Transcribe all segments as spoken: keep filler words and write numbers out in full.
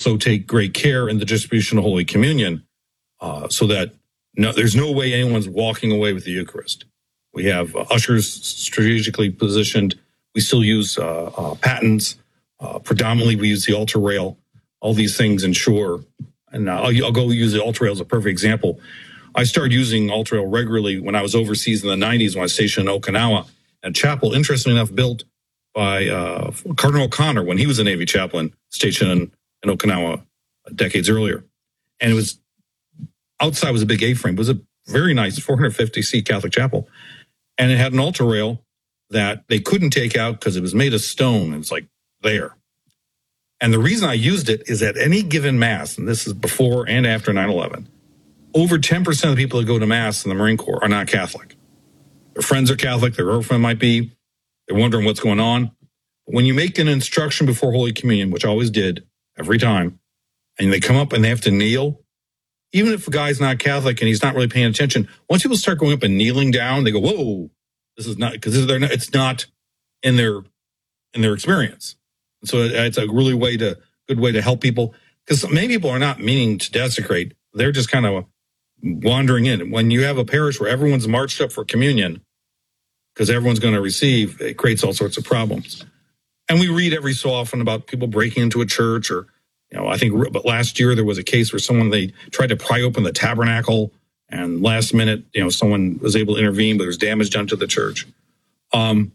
also take great care in the distribution of Holy Communion uh, so that no, there's no way anyone's walking away with the Eucharist. We have uh, ushers strategically positioned. We still use uh, uh, patens. Uh, predominantly, we use the altar rail. All these things ensure, and I'll, I'll go use the altar rail as a perfect example. I started using altar rail regularly when I was overseas in the nineties when I was stationed in Okinawa. A chapel, interestingly enough, built by uh, Cardinal O'Connor when he was a Navy chaplain stationed in, in Okinawa decades earlier. And it was outside was a big A-frame. It was a very nice four hundred fifty seat Catholic chapel. And it had an altar rail that they couldn't take out because it was made of stone. It's like there. And the reason I used it is at any given Mass, and this is before and after nine eleven, over ten percent of the people that go to Mass in the Marine Corps are not Catholic. Their friends are Catholic, their girlfriend might be, they're wondering what's going on. When you make an instruction before Holy Communion, which I always did every time, and they come up and they have to kneel, even if a guy's not Catholic and he's not really paying attention, once people start going up and kneeling down, they go, whoa, this is not, because it's not in their in their experience. So it's a really way to good way to help people, because many people are not meaning to desecrate. They're just kind of wandering in. When you have a parish where everyone's marched up for communion, because everyone's going to receive, it creates all sorts of problems. And we read every so often about people breaking into a church, or, you know, I think but last year there was a case where someone, they tried to pry open the tabernacle, and last minute, you know, someone was able to intervene, but there was damage done to the church. Um,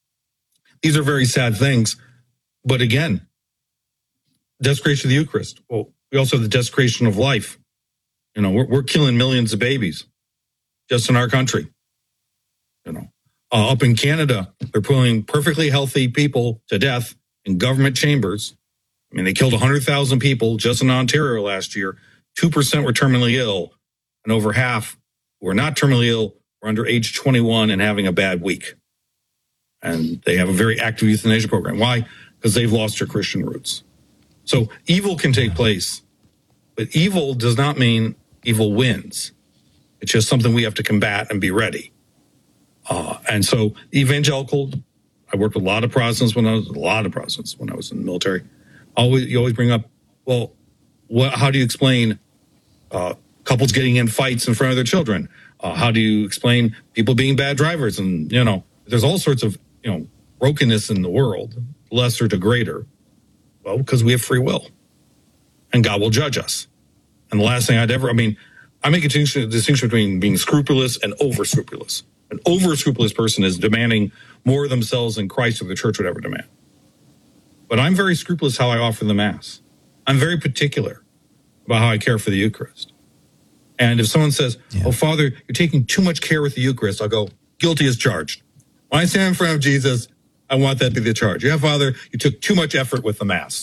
these are very sad things. But again, desecration of the Eucharist. Well, we also have the desecration of life. You know, we're, we're killing millions of babies just in our country. You know, uh, up in Canada, they're putting perfectly healthy people to death in government chambers. I mean, they killed one hundred thousand people just in Ontario last year. two percent were terminally ill, and over half who are not terminally ill were under age twenty-one and having a bad week. And they have a very active euthanasia program. Why? Because they've lost their Christian roots. So evil can take place, but evil does not mean evil wins. It's just something we have to combat and be ready. Uh, and so evangelical, I worked with a lot of Protestants when I was, a lot of Protestants when I was in the military. Always, you always bring up, well, what, how do you explain uh, couples getting in fights in front of their children? Uh, how do you explain people being bad drivers? And, you know, there's all sorts of, you know, brokenness in the world, lesser to greater. Well, because we have free will, and God will judge us. And the last thing I'd ever, I mean, I make a distinction between being scrupulous and over-scrupulous. An over-scrupulous person is demanding more of themselves than Christ or the church would ever demand. But I'm very scrupulous how I offer the Mass. I'm very particular about how I care for the Eucharist. And if someone says, yeah. oh, Father, you're taking too much care with the Eucharist, I'll go, guilty as charged. When I stand in front of Jesus, I want that to be the charge. Yeah, Father, you took too much effort with the Mass.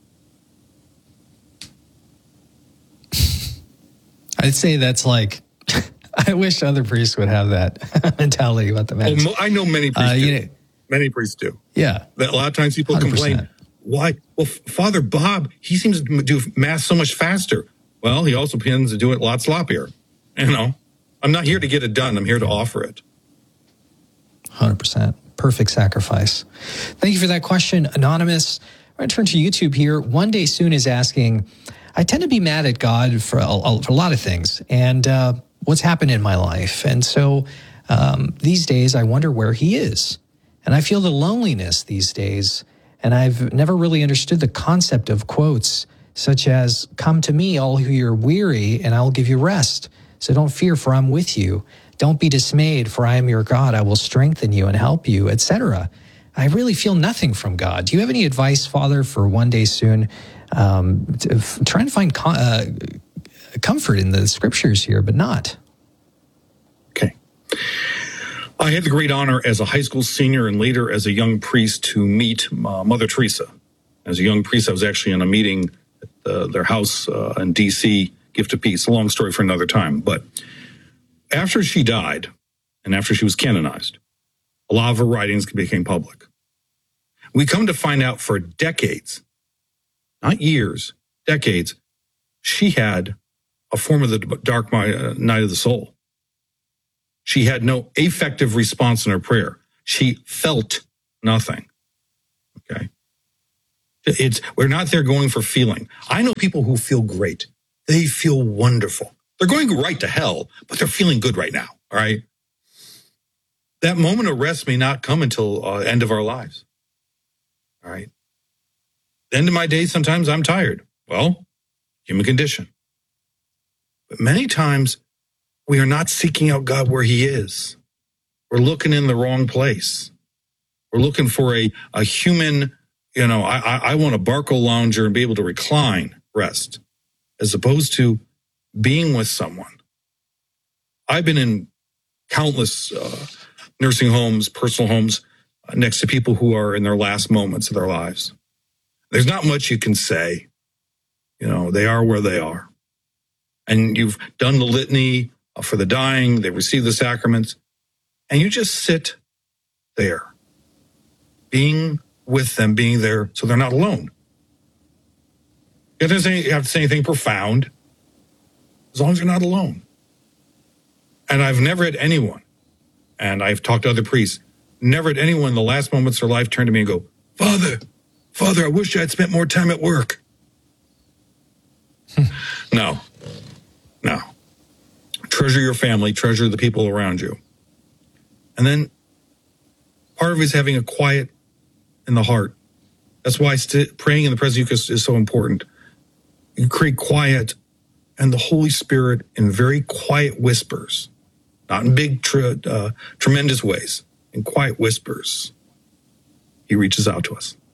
I'd say that's like, I wish other priests would have that mentality about the Mass. Oh, I know many priests uh, do. You know, many priests do. Yeah. That a lot of times people one hundred percent complain, why? Well, Father Bob, he seems to do Mass so much faster. Well, he also tends to do it a lot sloppier. You know, I'm not here to get it done. I'm here to offer it. one hundred percent. Perfect sacrifice. Thank you for that question, Anonymous. I'm going to turn to YouTube here. One Day Soon is asking, I tend to be mad at God for a, for a lot of things and uh, what's happened in my life. And so um, these days, I wonder where he is. And I feel the loneliness these days. And I've never really understood the concept of quotes such as, come to me, all who are weary, and I'll give you rest. So don't fear, for I'm with you. Don't be dismayed, for I am your God. I will strengthen you and help you, et cetera. I really feel nothing from God. Do you have any advice, Father, for One Day Soon? Um, to, f- trying to find com- uh, comfort in the scriptures here, but not. Okay. I had the great honor as a high school senior and later as a young priest to meet uh, Mother Teresa. As a young priest, I was actually in a meeting at uh, their house uh, in D C, Gift of Peace. A long story for another time, but after she died, and after she was canonized, a lot of her writings became public. We come to find out for decades, not years, decades, she had a form of the dark night of the soul. She had no affective response in her prayer. She felt nothing. Okay. It's, we're not there going for feeling. I know people who feel great. They feel wonderful. They're going right to hell, but they're feeling good right now. All right. That moment of rest may not come until uh, end of our lives. All right. The end of my day, sometimes I'm tired. Well, human condition. But many times we are not seeking out God where he is. We're looking in the wrong place. We're looking for a, a human, you know, I, I, I want a Barco lounger and be able to recline, rest, as opposed to being with someone. I've been in countless uh, nursing homes, personal homes, uh, next to people who are in their last moments of their lives. There's not much you can say. You know, they are where they are. And you've done the litany for the dying, they receive the sacraments, and you just sit there, being with them, being there so they're not alone. You don't have to say anything profound, as long as you're not alone. And I've never had anyone, and I've talked to other priests, never had anyone in the last moments of their life turn to me and go, Father, Father, I wish I had spent more time at work. No, no. Treasure your family, treasure the people around you. And then part of it is having a quiet in the heart. That's why st- praying in the presence of Eucharist is so important. You create quiet and the Holy Spirit in very quiet whispers, not in big, tre- uh, tremendous ways, in quiet whispers. He reaches out to us.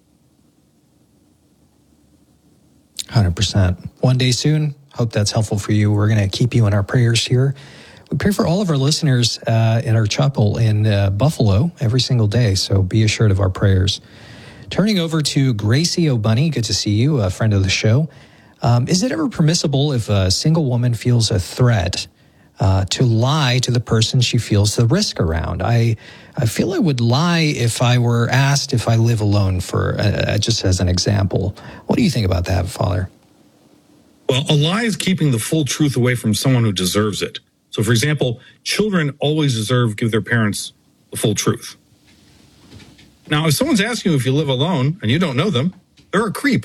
one hundred percent. One day soon. Hope that's helpful for you. We're going to keep you in our prayers here. We pray for all of our listeners uh, in our chapel in uh, Buffalo every single day, so be assured of our prayers. Turning over to Gracie O'Bunny, good to see you, a friend of the show. Um, is it ever permissible if a single woman feels a threat uh, to lie to the person she feels the risk around? I I feel I would lie if I were asked if I live alone, for uh, just as an example. What do you think about that, Father? Well, a lie is keeping the full truth away from someone who deserves it. So, for example, children always deserve to give their parents the full truth. Now, if someone's asking you if you live alone and you don't know them, they're a creep.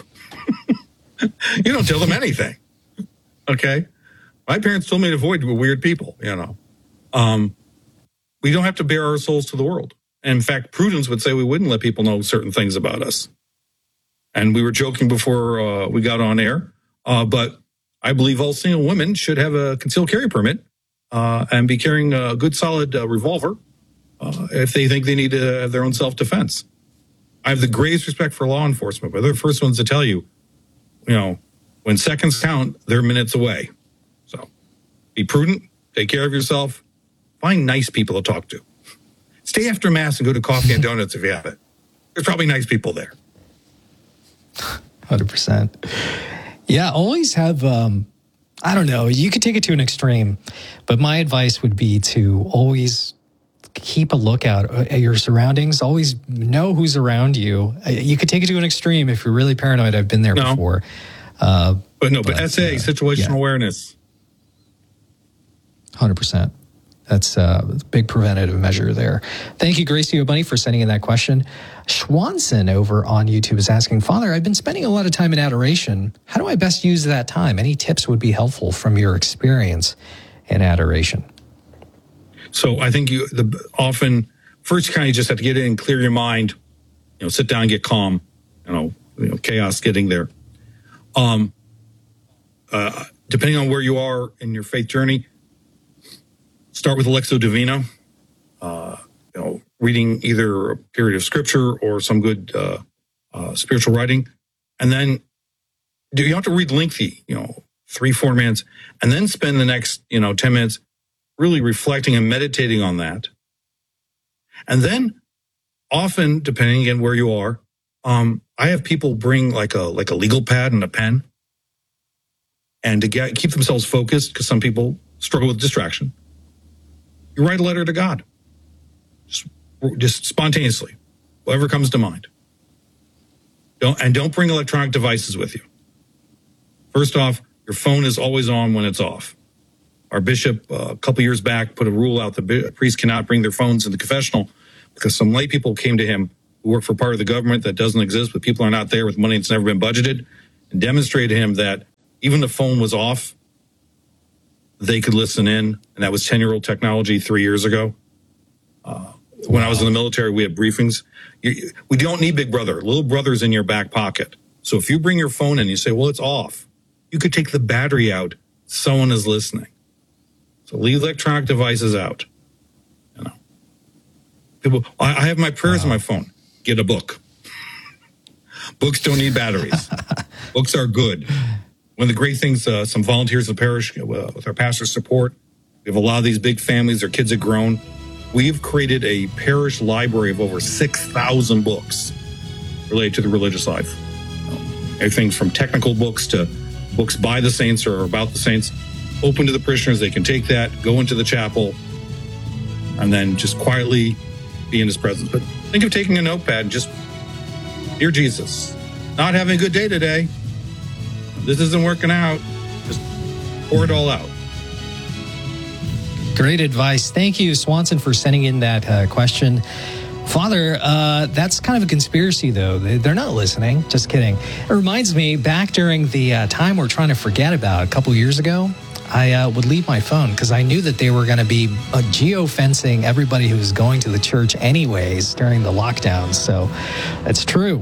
You don't tell them anything. Okay? My parents told me to avoid weird people, you know. Um, we don't have to bare our souls to the world. And in fact, prudence would say we wouldn't let people know certain things about us. And we were joking before uh, we got on air. Uh, but I believe all single women should have a concealed carry permit uh, and be carrying a good, solid uh, revolver uh, if they think they need to have their own self-defense. I have the greatest respect for law enforcement, but they're the first ones to tell you, you know, when seconds count, they're minutes away. So be prudent, take care of yourself, find nice people to talk to. Stay after Mass and go to Coffee and Donuts if you have it. There's probably nice people there. one hundred percent. Yeah, always have, um, I don't know, you could take it to an extreme, but my advice would be to always keep a lookout at your surroundings. Always know who's around you. You could take it to an extreme if you're really paranoid. I've been there no. before. Uh, but no, but, but S A, uh, situational yeah. awareness. one hundred percent. That's a big preventative measure there. Thank you, Gracie O'Bunny, for sending in that question. Schwanson over on YouTube is asking, Father, I've been spending a lot of time in adoration. How do I best use that time? Any tips would be helpful from your experience in adoration? So I think you the often first you kind of just have to get in and clear your mind, you know, sit down, get calm, you know, you know chaos getting there. Um, uh, depending on where you are in your faith journey, start with Lectio Divina, uh, you know, reading either a period of scripture or some good uh, uh, spiritual writing. And then do you have to read lengthy, you know, three, four minutes, and then spend the next, you know, ten minutes really reflecting and meditating on that. And then often, depending again where you are, um, I have people bring like a like a legal pad and a pen and to get keep themselves focused, because some people struggle with distraction. You write a letter to God, just, just spontaneously, whatever comes to mind. Don't and don't bring electronic devices with you. First off, your phone is always on when it's off. Our bishop uh, a couple years back put a rule out that priests cannot bring their phones in the confessional because some lay people came to him who work for part of the government that doesn't exist, but people are not there with money that's never been budgeted, and demonstrated to him that even the phone was off, they could listen in, and that was ten-year-old technology three years ago. Uh, when wow. I was in the military, we had briefings. You, we don't need Big Brother. Little Brother's in your back pocket. So if you bring your phone in and you say, well, it's off, you could take the battery out. Someone is listening. So leave electronic devices out. You know, people, I, I have my prayers wow. on my phone. Get a book. Books don't need batteries. Books are good. One of the great things, uh, some volunteers in the parish, uh, with our pastor's support, we have a lot of these big families, their kids have grown. We've created a parish library of over six thousand books related to the religious life. Everything from technical books to books by the saints or about the saints, open to the parishioners. They can take that, go into the chapel, and then just quietly be in his presence. But think of taking a notepad and just, dear Jesus, not having a good day today. This isn't working out. Just pour it all out. Great advice. Thank you, Swanson, for sending in that uh, question. Father, uh, that's kind of a conspiracy, though. They're not listening. Just kidding. It reminds me, back during the uh, time we're trying to forget about a couple years ago, I uh, would leave my phone because I knew that they were going to be uh, geo-fencing everybody who was going to the church anyways during the lockdowns. So it's true.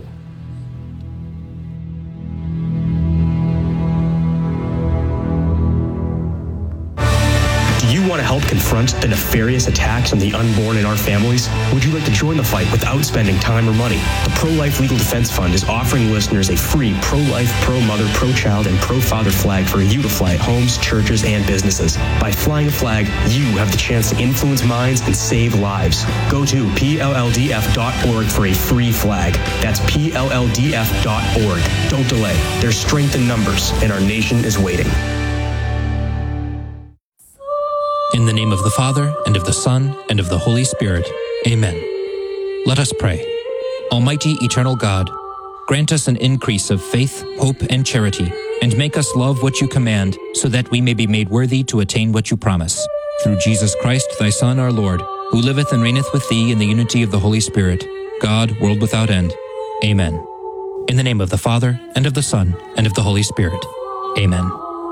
Want to help confront the nefarious attacks on the unborn in our families? Would you like to join the fight without spending time or money? The Pro-Life Legal Defense Fund is offering listeners a free pro-life, pro-mother, pro-child, and pro-father flag for you to fly at homes, churches, and businesses. By flying a flag, you have the chance to influence minds and save lives. Go to P L L D F dot org for a free flag. That's P L L D F dot org. Don't delay. There's strength in numbers, and our nation is waiting. In the name of the Father, and of the Son, and of the Holy Spirit. Amen. Let us pray. Almighty, eternal God, grant us an increase of faith, hope, and charity, and make us love what you command, so that we may be made worthy to attain what you promise. Through Jesus Christ, thy Son, our Lord, who liveth and reigneth with thee in the unity of the Holy Spirit, God, world without end. Amen. In the name of the Father, and of the Son, and of the Holy Spirit. Amen.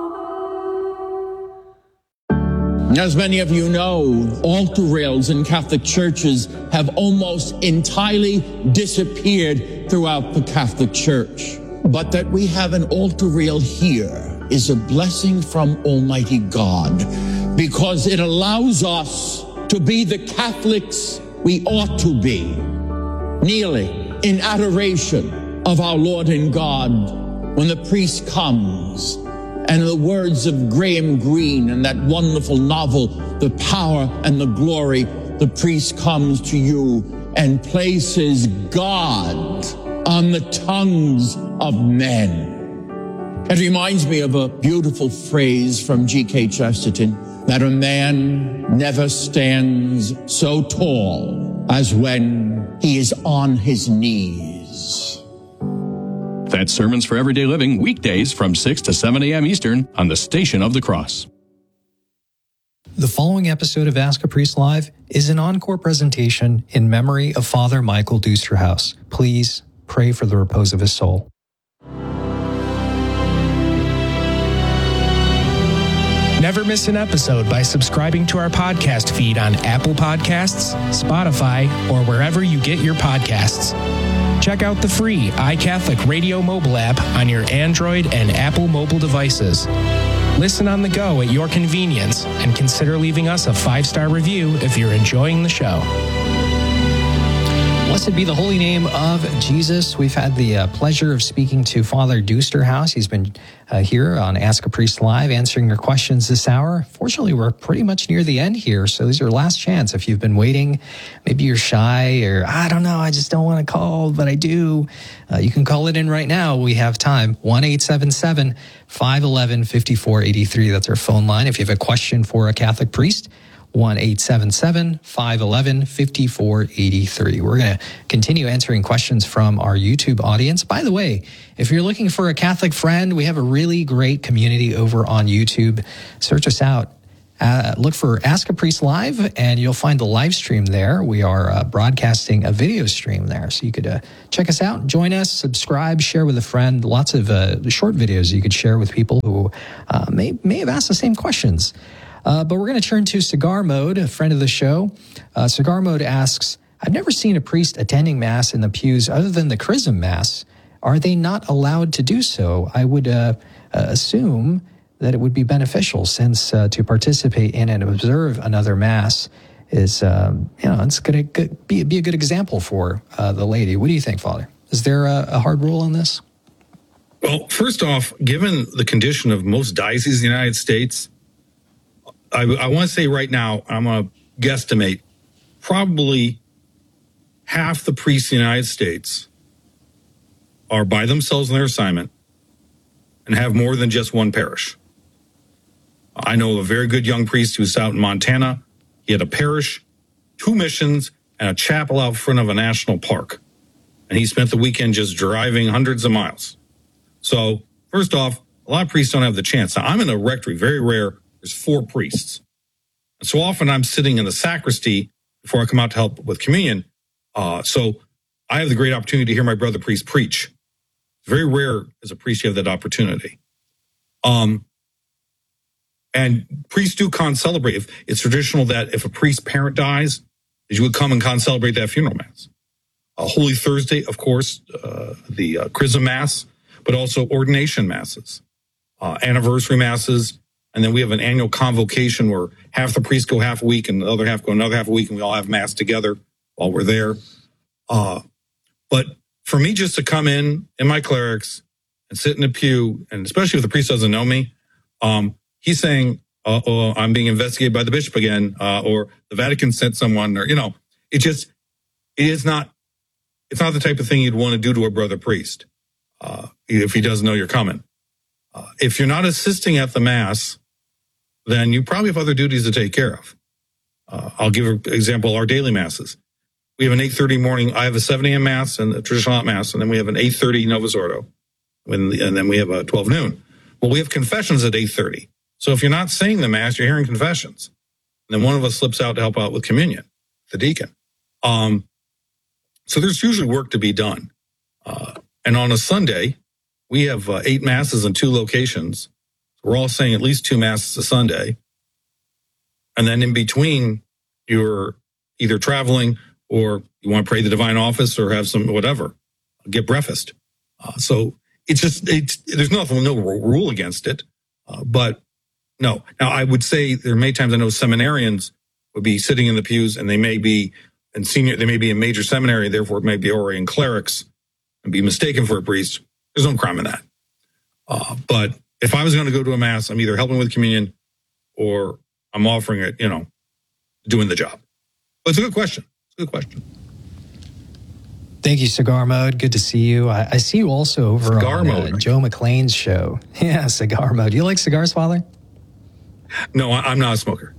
As many of you know, altar rails in Catholic churches have almost entirely disappeared throughout the Catholic Church. But that we have an altar rail here is a blessing from Almighty God, because it allows us to be the Catholics we ought to be, kneeling in adoration of our Lord and God when the priest comes. And the words of Graham Greene and that wonderful novel, The Power and the Glory, the priest comes to you and places God on the tongues of men. It reminds me of a beautiful phrase from G K Chesterton, that a man never stands so tall as when he is on his knees. That's Sermons for Everyday Living, weekdays from six to seven a.m. Eastern on the Station of the Cross. The following episode of Ask a Priest Live is an encore presentation in memory of Father Michael Dusterhouse. Please pray for the repose of his soul. Never miss an episode by subscribing to our podcast feed on Apple Podcasts, Spotify, or wherever you get your podcasts. Check out the free iCatholic Radio mobile app on your Android and Apple mobile devices. Listen on the go at your convenience, and consider leaving us a five-star review if you're enjoying the show. Blessed be the holy name of Jesus. We've had the uh, pleasure of speaking to Father Dusterhouse. He's been uh, here on Ask a Priest Live, answering your questions this hour. Fortunately, we're pretty much near the end here, so this is your last chance. If you've been waiting, maybe you're shy, or I don't know, I just don't want to call, but I do. Uh, you can call it in right now. We have time. one eight seven seven, five one one, five four eight three. That's our phone line. If you have a question for a Catholic priest, one eight seven seven, five one one, five four eight three. We're going to continue answering questions from our YouTube audience. By the way, if you're looking for a Catholic friend, we have a really great community over on YouTube. Search us out Uh, look for Ask a Priest Live, and you'll find the live stream there. We are uh, broadcasting a video stream there, so you could uh, check us out, join us, subscribe, share with a friend. Lots of uh, short videos you could share with people who uh, may may have asked the same questions. Uh, but we're going to turn to Cigar Mode, a friend of the show. Uh, Cigar Mode asks, I've never seen a priest attending Mass in the pews other than the Chrism Mass. Are they not allowed to do so? I would uh, uh, assume that it would be beneficial, since uh, to participate in and observe another Mass is, um, you know, it's going to be, be a good example for uh, the laity. What do you think, Father? Is there a, a hard rule on this? Well, first off, given the condition of most dioceses in the United States, I, I want to say right now, I'm going to guesstimate, probably half the priests in the United States are by themselves in their assignment and have more than just one parish. I know a very good young priest who's out in Montana. He had a parish, two missions, and a chapel out front of a national park. And he spent the weekend just driving hundreds of miles. So, first off, a lot of priests don't have the chance. Now, I'm in a rectory, very rare. There's four priests. And so often I'm sitting in the sacristy before I come out to help with communion. Uh, so I have the great opportunity to hear my brother priest preach. It's very rare as a priest you have that opportunity. Um, and priests do concelebrate. If it's traditional that if a priest's parent dies, that you would come and concelebrate that funeral mass. Uh, Holy Thursday, of course, uh, the uh, Chrism Mass, but also ordination masses, uh, anniversary masses. And then we have an annual convocation where half the priests go half a week and the other half go another half a week, and we all have Mass together while we're there. Uh, but for me, just to come in in my clerics and sit in a pew, and especially if the priest doesn't know me, um, he's saying, uh, oh, I'm being investigated by the bishop again, uh, or the Vatican sent someone, or, you know, it just, it is not, it's not the type of thing you'd want to do to a brother priest uh, if he doesn't know you're coming. Uh, if you're not assisting at the Mass, then you probably have other duties to take care of. Uh, I'll give an example, our daily Masses. We have an eight thirty morning, I have a seven a.m. Mass and a traditional Mass, and then we have an eight thirty Novus Ordo, when, and then we have a twelve noon. Well, we have confessions at eight thirty. So if you're not saying the Mass, you're hearing confessions. And then one of us slips out to help out with communion, the deacon. Um, so there's usually work to be done. Uh, and on a Sunday, we have uh, eight Masses in two locations. We're all saying at least two Masses a Sunday. And then in between, you're either traveling or you want to pray the divine office or have some whatever, get breakfast. Uh, so it's just, it's, there's nothing, no rule against it. Uh, but no. Now, I would say there are many times I know seminarians would be sitting in the pews, and they may be in senior, they may be in major seminary, therefore it may be Orian clerics and be mistaken for a priest. There's no crime in that. Uh, but if I was going to go to a Mass, I'm either helping with communion or I'm offering it, you know, doing the job. But it's a good question. It's a good question. Thank you, Cigar Mode. Good to see you. I, I see you also over Cigar on Mode, uh, right? Joe McClain's show. Yeah, Cigar Mode. Do you like cigars, Father? No, I, I'm not a smoker.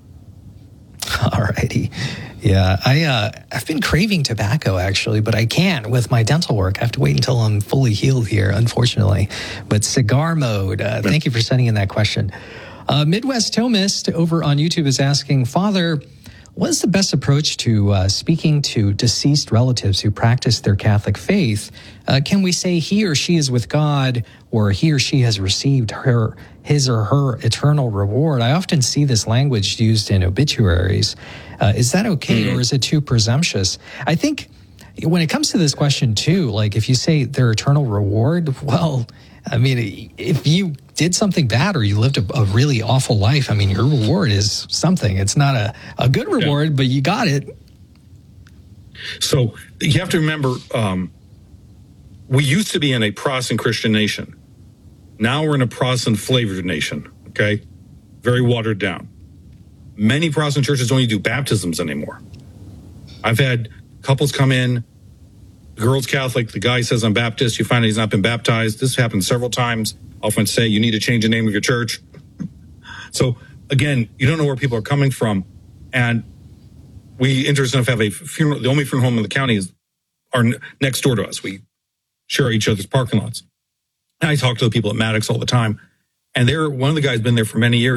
All righty. Yeah, I, uh, I've been craving tobacco, actually, but I can't with my dental work. I have to wait until I'm fully healed here, unfortunately. But Cigar Mode, uh, thank you for sending in that question. Uh, Midwest Thomist over on YouTube is asking, Father, what is the best approach to uh, speaking to deceased relatives who practice their Catholic faith? Uh, can we say he or she is with God, or he or she has received her, his or her eternal reward? I often see this language used in obituaries. Uh, is that okay, mm-hmm. or is it too presumptuous? I think when it comes to this question too, like if you say their eternal reward, well, I mean, if you did something bad or you lived a, a really awful life, I mean, your reward is something. It's not a, a good reward, yeah. but you got it. So you have to remember, um, we used to be in a Protestant Christian nation. Now we're in a Protestant flavored nation, okay? Very watered down. Many Protestant churches don't even do baptisms anymore. I've had couples come in, the girl's Catholic, the guy says, I'm Baptist. You find out he's not been baptized. This happened several times. I often say, you need to change the name of your church. So, again, you don't know where people are coming from. And we, interesting enough, have a funeral. The only funeral home in the county is our next door to us. We share each other's parking lots. And I talk to the people at Maddox all the time. And they're, one of the guys been there for many years.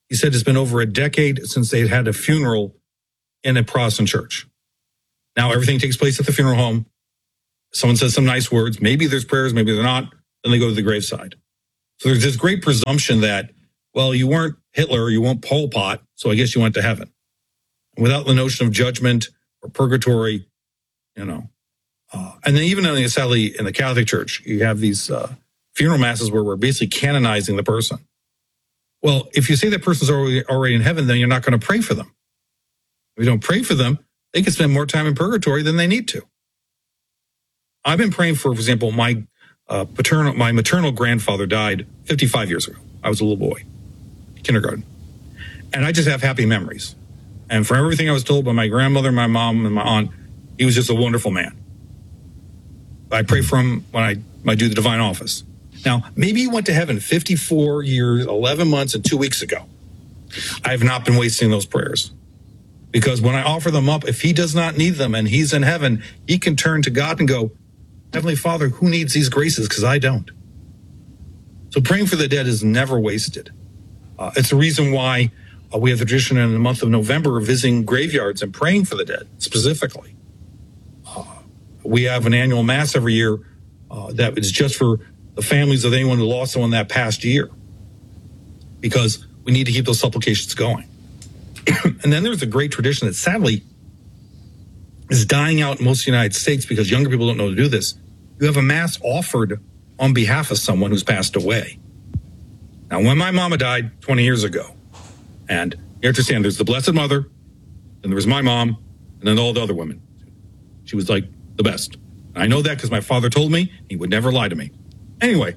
He said it's been over a decade since they had a funeral in a Protestant church. Now everything takes place at the funeral home. Someone says some nice words. Maybe there's prayers, maybe they're not. Then they go to the graveside. So there's this great presumption that, well, you weren't Hitler, you weren't Pol Pot, so I guess you went to heaven. Without the notion of judgment or purgatory, you know. Uh, and then even in the, sadly, in the Catholic Church, you have these uh, funeral masses where we're basically canonizing the person. Well, if you say that person's already, already in heaven, then you're not going to pray for them. If we don't pray for them, they can spend more time in purgatory than they need to. I've been praying for, for example, my uh, paternal, my maternal grandfather died fifty-five years ago. I was a little boy, kindergarten. And I just have happy memories. And from everything I was told by my grandmother, my mom, and my aunt, he was just a wonderful man. I pray for him when I, when I do the divine office. Now, maybe he went to heaven fifty-four years, eleven months, and two weeks ago. I have not been wasting those prayers. Because when I offer them up, if he does not need them and he's in heaven, he can turn to God and go, Heavenly Father, who needs these graces? Because I don't. So praying for the dead is never wasted. Uh, it's the reason why uh, we have the tradition in the month of November of visiting graveyards and praying for the dead specifically. Uh, we have an annual mass every year uh, that is just for the families of anyone who lost someone that past year, because we need to keep those supplications going. And then there's a great tradition that sadly is dying out in most of the United States because younger people don't know to do this. You have a mass offered on behalf of someone who's passed away. Now, when my mama died twenty years ago, and you understand there's the Blessed Mother, and there was my mom, and then all the other women. She was like the best. And I know that because my father told me he would never lie to me. Anyway,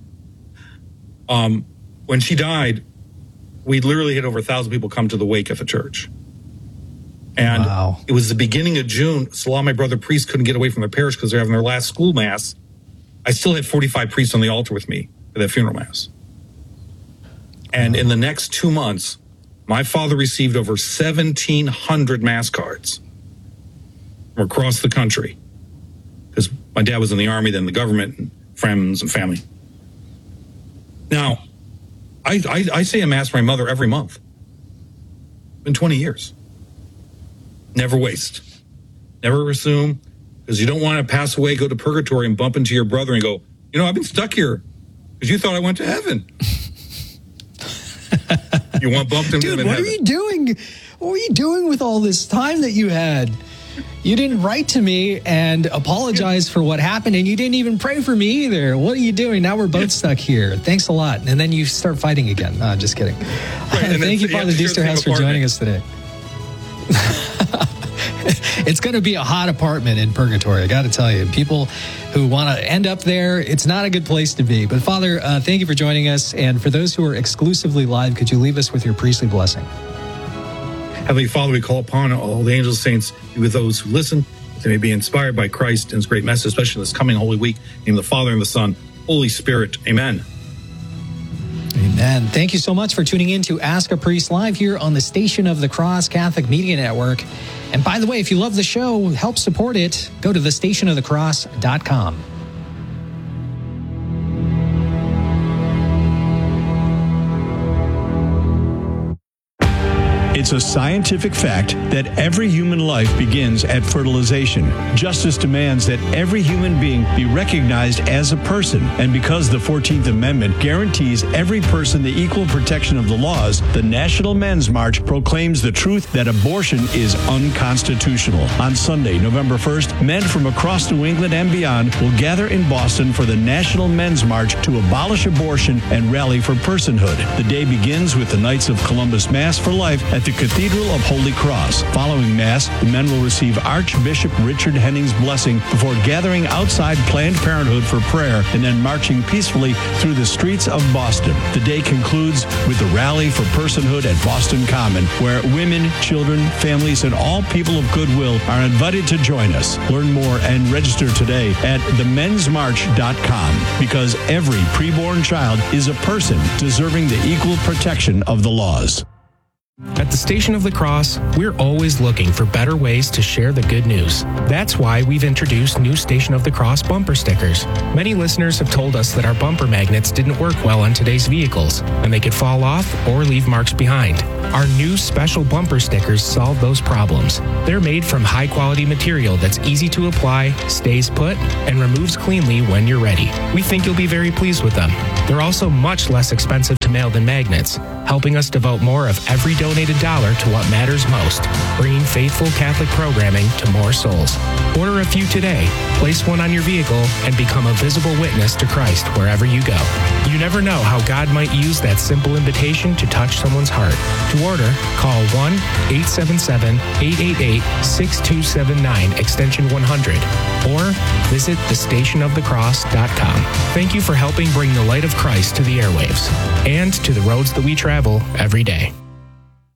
um, when she died, we literally had over a thousand people come to the wake at the church. And wow. It was the beginning of June, so a lot of my brother priests couldn't get away from their parish because they're having their last school mass. I still had forty-five priests on the altar with me for that funeral mass. And in the next two months, my father received over seventeen hundred mass cards from across the country. Because my dad was in the army, then the government, and friends and family. Now, I, I, I say a mass for my mother every month. It's been twenty years. Never waste. Never assume, because you don't want to pass away, go to purgatory, and bump into your brother and go, you know, I've been stuck here because you thought I went to heaven. You want bumped into him in Dude, what heaven. are you doing? What were you doing with all this time that you had? You didn't write to me and apologize for what happened, and you didn't even pray for me either. What are you doing? Now we're both stuck here. Thanks a lot. And then you start fighting again. No, I'm just kidding. Right, Thank you, Father Dusterhouse, for joining us today. It's going to be a hot apartment in purgatory, I got to tell you. People who want to end up there, it's not a good place to be. But Father, uh, thank you for joining us. And for those who are exclusively live, could you leave us with your priestly blessing? Heavenly Father, we call upon all the angels, saints, be with those who listen, that they may be inspired by Christ and his great message, especially this coming Holy Week. In the name of the Father and the Son, Holy Spirit. Amen. Amen. Thank you so much for tuning in to Ask a Priest live here on the Station of the Cross Catholic Media Network. And by the way, if you love the show, help support it. Go to the station of the cross dot com. It's a scientific fact that every human life begins at fertilization. Justice demands that every human being be recognized as a person. And because the fourteenth Amendment guarantees every person the equal protection of the laws, the National Men's March proclaims the truth that abortion is unconstitutional. On Sunday, November first, men from across New England and beyond will gather in Boston for the National Men's March to abolish abortion and rally for personhood. The day begins with the Knights of Columbus Mass for Life at the Cathedral of Holy Cross. Following Mass, the men will receive Archbishop Richard Henning's blessing before gathering outside Planned Parenthood for prayer and then marching peacefully through the streets of Boston. The day concludes with the Rally for Personhood at Boston Common, where women, children, families, and all people of goodwill are invited to join us. Learn more and register today at the men's march dot com, because every preborn child is a person deserving the equal protection of the laws. At the Station of the Cross, we're always looking for better ways to share the good news. That's why we've introduced new Station of the Cross bumper stickers. Many listeners have told us that our bumper magnets didn't work well on today's vehicles, and they could fall off or leave marks behind. Our new special bumper stickers solve those problems. They're made from high-quality material that's easy to apply, stays put, and removes cleanly when you're ready. We think you'll be very pleased with them. They're also much less expensive to mail than magnets, helping us devote more of every donated dollar to what matters most, bringing faithful Catholic programming to more souls. Order a few today, place one on your vehicle, and become a visible witness to Christ wherever you go. You never know how God might use that simple invitation to touch someone's heart. To order, call one eight seven seven, eight eight eight, six two seven nine, extension one hundred, or visit the station of the cross dot com. Thank you for helping bring the light of Christ to the airwaves and to the roads that we travel every day.